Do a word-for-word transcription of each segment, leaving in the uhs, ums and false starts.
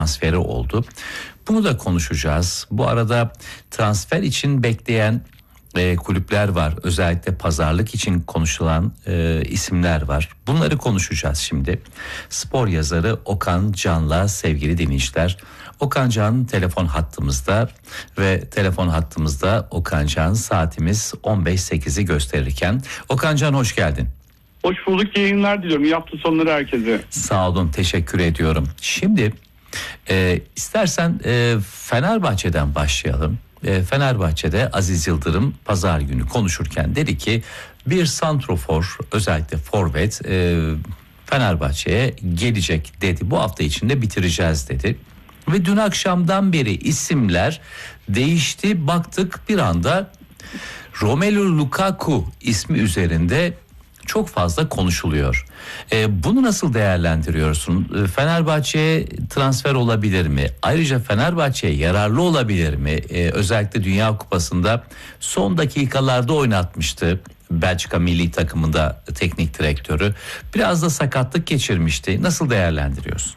transferi oldu. Bunu da konuşacağız. Bu arada transfer için bekleyen e, kulüpler var. Özellikle pazarlık için konuşulan e, isimler var. Bunları konuşacağız şimdi. Spor yazarı Okan Can'la sevgili dinleyiciler. Okan Can telefon hattımızda ve telefon hattımızda Okan Can, saatimiz on beş sekizi gösterirken. Okan Can, hoş geldin. Hoş bulduk, yayınlar diliyorum. İyi hafta sonları herkese. Sağ olun, teşekkür ediyorum. Şimdi e, istersen e, Fenerbahçe'den başlayalım. E, Fenerbahçe'de Aziz Yıldırım pazar günü konuşurken dedi ki bir santrofor, özellikle forvet e, Fenerbahçe'ye gelecek dedi. Bu hafta içinde bitireceğiz dedi. Ve dün akşamdan beri isimler değişti. Baktık bir anda Romelu Lukaku ismi üzerinde çok fazla konuşuluyor. E, bunu nasıl değerlendiriyorsun? E, Fenerbahçe'ye transfer olabilir mi? Ayrıca Fenerbahçe'ye yararlı olabilir mi? E, özellikle Dünya Kupası'nda son dakikalarda oynatmıştı Belçika milli takımında teknik direktörü. Biraz da sakatlık geçirmişti. Nasıl değerlendiriyorsun?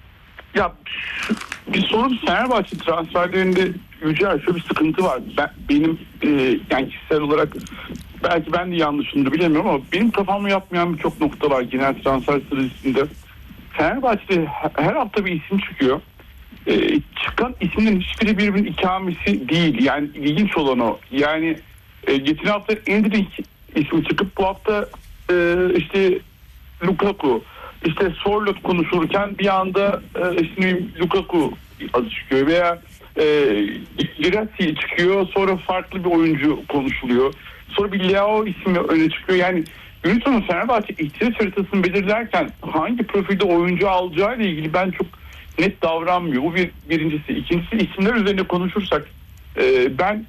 Ya bir sorun, Fenerbahçe transferlerinde Yücel, şöyle bir sıkıntı var. Ben, benim e, yani kişisel olarak belki ben de yanlışımdır bilemiyorum ama benim kafamı yapmayan birçok nokta var genel transfer stratejisinde. Fenerbahçe'de her hafta bir isim çıkıyor. E, çıkan isimlerin hiçbiri birbirinin ikamesi değil. Yani ilginç olan o. Yani e, geçen hafta Endrick ismi çıkıp bu hafta e, işte Lukaku, İşte Sorloth konuşurken bir anda e, işte Lukaku adı çıkıyor veya e, Girassi çıkıyor, sonra farklı bir oyuncu konuşuluyor. Sonra bir Leao ismi öne çıkıyor. Yani günün sonu Fenerbahçe ihtiyaç haritasını belirlerken hangi profilde oyuncu alacağı ile ilgili ben çok net davranmıyor. Bu bir, birincisi. İkincisi, isimler üzerine konuşursak e, ben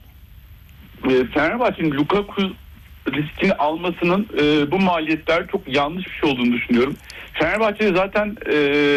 e, Fenerbahçe'nin Lukaku riskini almasının e, bu maliyetler çok yanlış bir şey olduğunu düşünüyorum. Fenerbahçe'de zaten e,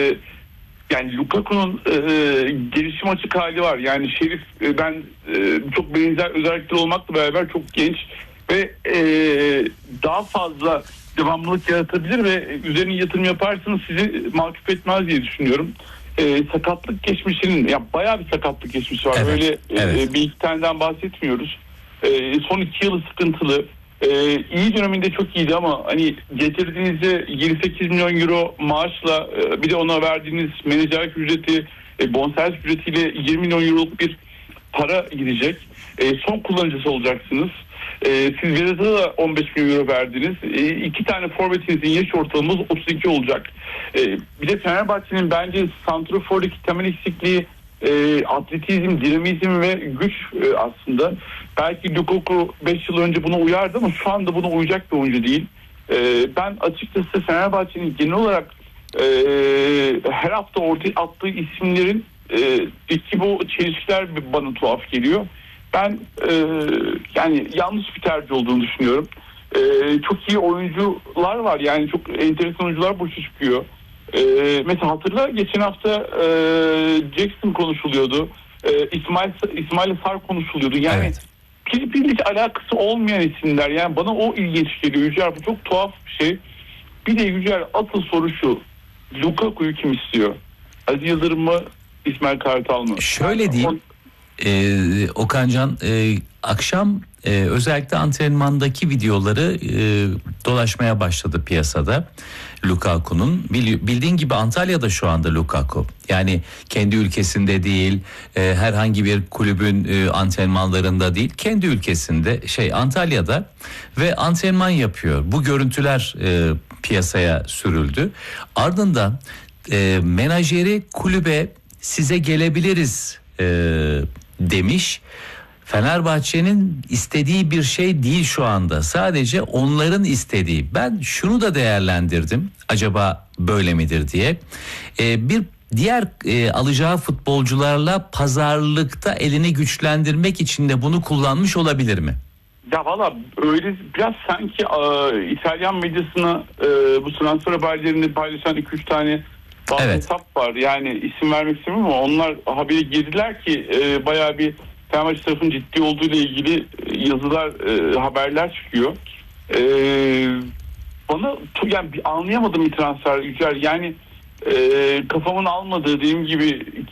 yani Lukaku'nun e, gelişim açık hali var. Yani Şerif e, ben e, çok benzer özellikleri olmakla beraber çok genç ve e, daha fazla devamlılık yaratabilir ve üzerine yatırım yaparsanız sizi mahcup etmez diye düşünüyorum. E, sakatlık geçmişinin, ya bayağı bir sakatlık geçmişi var. Evet, Öyle evet. e, bir iki taneden bahsetmiyoruz. E, son iki yılı sıkıntılı. Ee, iyi döneminde çok iyiydi ama hani getirdiğinizde yirmi sekiz milyon euro maaşla e, bir de ona verdiğiniz menajerlik ücreti, e, bonservis ücretiyle yirmi milyon euroluk bir para gidecek. E, son kullanıcısı olacaksınız. E, siz Vedat'a da on beş milyon euro verdiniz. E, iki tane forvetinizin yaş ortalaması otuz iki olacak. E, bir de Fenerbahçe'nin bence santrofordaki temel eksikliği E, atletizm, dinamizm ve güç e, aslında. Belki Lukaku beş yıl önce buna uyardı ama şu anda buna uyacak bir oyuncu değil. E, ben açıkçası Fenerbahçe'nin genel olarak e, her hafta ortaya attığı isimlerin e, iki bu çelişkiler bana tuhaf geliyor. Ben e, yani yanlış bir tercih olduğunu düşünüyorum. E, çok iyi oyuncular var, yani çok enteresan oyuncular boşa çıkıyor. Ee, mesela hatırla, geçen hafta e, Jackson konuşuluyordu. E, İsmail İsmail Sar konuşuluyordu. Yani evet. birbiriyle alakası olmayan isimler. Yani bana o ilginç geliyor Yücel. Bu çok tuhaf bir şey. Bir de Yücel, asıl soru şu: Lukaku'yu kim istiyor? Aziz Yıldırım mı, İsmail Kartal mı? Şöyle diyeyim. Ee, Okan Can, e, akşam e, özellikle antrenmandaki videoları e, dolaşmaya başladı piyasada Lukaku'nun. Bildiğin gibi Antalya'da şu anda Lukaku. Yani kendi ülkesinde değil, e, herhangi bir kulübün e, antrenmanlarında değil, kendi ülkesinde, şey Antalya'da ve antrenman yapıyor. Bu görüntüler e, piyasaya sürüldü. Ardından e, menajeri kulübe size gelebiliriz e, demiş. Fenerbahçe'nin istediği bir şey değil şu anda. Sadece onların istediği. Ben şunu da değerlendirdim. Acaba böyle midir diye. Ee, bir diğer e, alacağı futbolcularla pazarlıkta elini güçlendirmek için de bunu kullanmış olabilir mi? Ya valla öyle biraz sanki e, İtalyan medyasına e, bu transfer haberlerini paylaşan iki üç tane bazı evet. hesap var. Yani isim vermek istemiyorum ama onlar haberi girdiler ki e, bayağı bir Fenerbahçe tarafının ciddi olduğu ile ilgili yazılar, e, haberler çıkıyor. E, bana yani bir anlayamadım bir transfer Yücel. Yani e, kafamın almadığı dediğim gibi